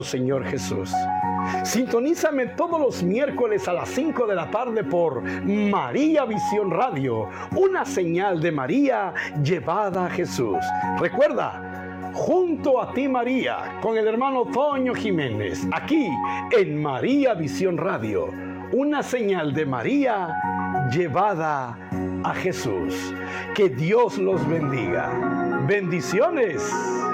Señor Jesús. Sintonízame todos los miércoles a las 5 de la tarde por María Visión Radio, una señal de María llevada a Jesús. Recuerda, junto a ti María, con el hermano Toño Jiménez, aquí en María Visión Radio, una señal de María llevada a Jesús. Que Dios los bendiga. Bendiciones.